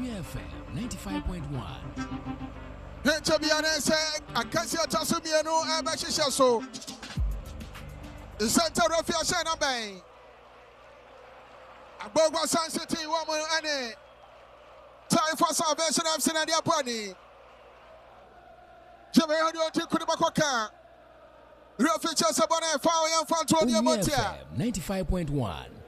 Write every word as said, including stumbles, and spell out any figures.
F M ninety-five point one. Henchabiane say, I can see a Tasumiano Abashisha so. The Santa Rafia Shana Bay. A Boba San City woman and time for salvation of Sinadia Pony. Jamaica to Kudabakoka. Real features about a fire and Fantonia Montia. ninety-five point one.